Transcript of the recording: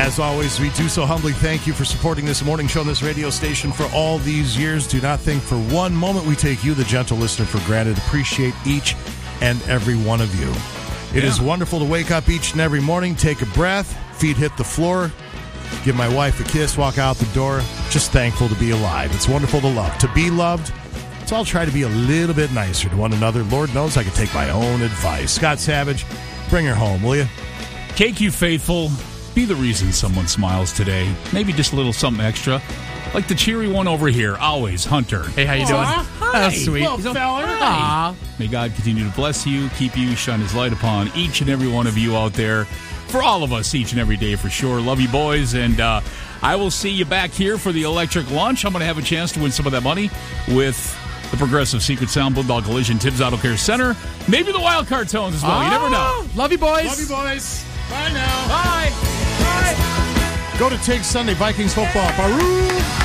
As always, we do so humbly thank you for supporting this morning show on this radio station for all these years. Do not think for one moment we take you, the gentle listener, for granted. Appreciate each and every one of you. It is wonderful to wake up each and every morning, take a breath, feet hit the floor, give my wife a kiss, walk out the door. Just thankful to be alive. It's wonderful to love. To be loved, so I'll try to be a little bit nicer to one another. Lord knows I can take my own advice. Scott Savage, bring her home, will you? KQ Faithful, be the reason someone smiles today. Maybe just a little something extra. Like the cheery one over here, always, Hunter. Hey, how you doing? Hi. That's sweet. Little feller. Hi. May God continue to bless you, keep you, shine his light upon each and every one of you out there. For all of us, each and every day, for sure. Love you, boys. And I will see you back here for the electric lunch. I'm going to have a chance to win some of that money with the Progressive Secret Sound Bulldog Collision Tibbs Auto Care Center. Maybe the Wild Card Tones as well. You never know. Love you, boys. Love you, boys. Bye now. Bye. Bye. Go to Tig Sunday, Vikings football. Baroo.